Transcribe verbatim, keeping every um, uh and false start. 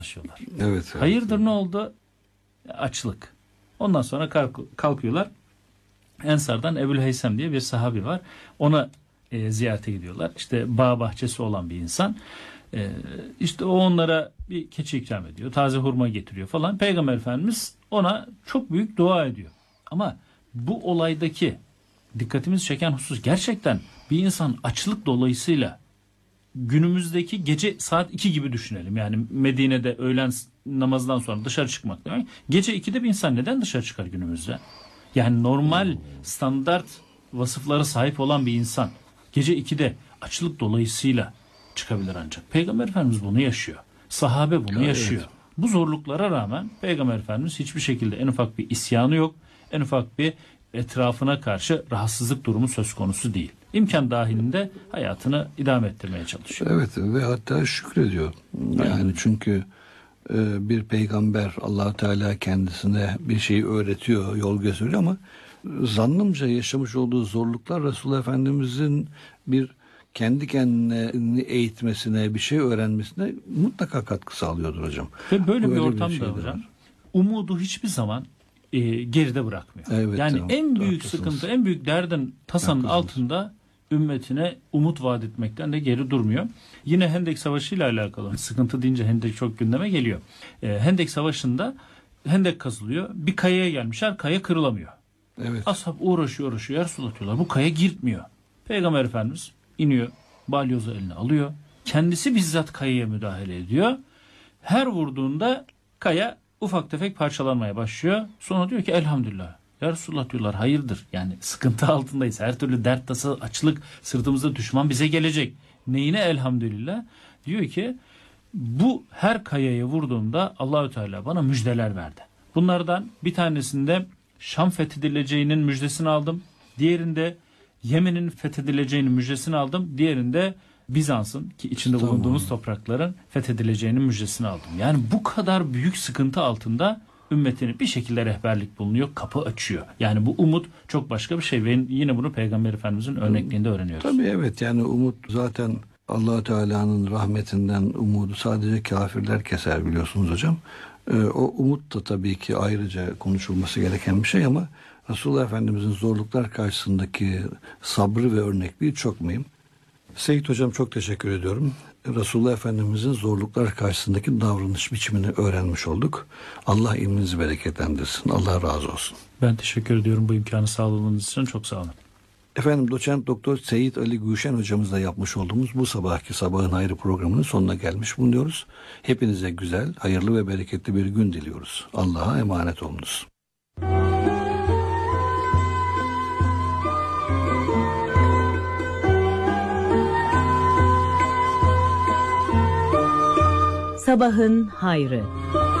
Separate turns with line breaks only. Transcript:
çalışıyorlar.
Evet, evet.
Hayırdır ne oldu? Açlık. Ondan sonra kalk- kalkıyorlar. Ensar'dan Ebu'l-Heysem diye bir sahabi var. Ona e, ziyarete gidiyorlar. İşte bağ bahçesi olan bir insan. E, işte o onlara bir keçi ikram ediyor. Taze hurma getiriyor falan. Peygamber Efendimiz ona çok büyük dua ediyor. Ama bu olaydaki dikkatimizi çeken husus, gerçekten bir insan açlık dolayısıyla, günümüzdeki gece saat iki gibi düşünelim. Yani Medine'de öğlen namazdan sonra dışarı çıkmak demek. Gece ikide bir insan neden dışarı çıkar günümüzde? Yani normal standart vasıflara sahip olan bir insan gece ikide açlık dolayısıyla çıkabilir ancak. Peygamber Efendimiz bunu yaşıyor. Sahabe bunu
Evet.
yaşıyor. Bu zorluklara rağmen Peygamber Efendimiz hiçbir şekilde en ufak bir isyanı yok. En ufak bir etrafına karşı rahatsızlık durumu söz konusu değil. İmkan dahilinde hayatını idame ettirmeye çalışıyor.
Evet ve hatta şükrediyor. Yani
Aynen.
çünkü e, bir peygamber, Allah Teala kendisine bir şeyi öğretiyor, yol gösteriyor ama zannımca yaşamış olduğu zorluklar Resulullah Efendimizin bir kendi kendini eğitmesine, bir şey öğrenmesine mutlaka katkı sağlıyordur hocam.
Ve böyle bir
Öyle bir
ortamda
şey de
hocam
var.
umudu hiçbir zaman e, geride bırakmıyor.
Evet,
yani
tamam.
en büyük
Haklısınız.
sıkıntı, en büyük derdin, tasanın
Haklısınız.
altında ümmetine umut vaat etmekten de geri durmuyor. Yine Hendek Savaşı ile alakalı sıkıntı deyince Hendek çok gündeme geliyor. E, Hendek Savaşı'nda Hendek kazılıyor. Bir kayaya gelmişler. Kaya kırılamıyor.
Evet.
Ashab uğraşıyor uğraşıyor. Yer sulatıyorlar. Bu kaya girtmiyor. Peygamber Efendimiz iniyor. Balyozu eline alıyor. Kendisi bizzat kayaya müdahale ediyor. Her vurduğunda kaya ufak tefek parçalanmaya başlıyor. Sonra diyor ki elhamdülillah. Ya Resulullah diyorlar, hayırdır? Yani sıkıntı altındayız. Her türlü dert, tasa, açlık, sırtımızda düşman bize gelecek. Neyine elhamdülillah? Diyor ki bu her kayaya vurduğumda Allahü Teala bana müjdeler verdi. Bunlardan bir tanesinde Şam fethedileceğinin müjdesini aldım. Diğerinde Yemen'in fethedileceğinin müjdesini aldım. Diğerinde Bizans'ın, ki içinde
Tamam.
bulunduğumuz toprakların fethedileceğinin müjdesini aldım. Yani bu kadar büyük sıkıntı altında ümmetine bir şekilde rehberlik bulunuyor, kapı açıyor. Yani bu umut çok başka bir şey ve yine bunu Peygamber Efendimizin örnekliğinde öğreniyoruz.
Tabii evet, yani umut zaten Allah Teala'nın rahmetinden umudu sadece kafirler keser, biliyorsunuz hocam. Ee, o umut da tabii ki ayrıca konuşulması gereken bir şey ama Resulullah Efendimizin zorluklar karşısındaki sabrı ve örnekliği çok mühim. Seyit Hocam, çok teşekkür ediyorum. Resulullah Efendimizin zorluklar karşısındaki davranış biçimini öğrenmiş olduk. Allah ilminizi bereketlendirsin. Allah razı olsun.
Ben teşekkür ediyorum bu imkanı sağladığınız için. Çok sağ olun.
Efendim, doçent doktor Seyit Ali Gülşen hocamızla yapmış olduğumuz bu sabahki Sabahın Hayrı programının sonuna gelmiş bulunuyoruz. Hepinize güzel, hayırlı ve bereketli bir gün diliyoruz. Allah'a emanet olunuz.
Sabahın Hayrı.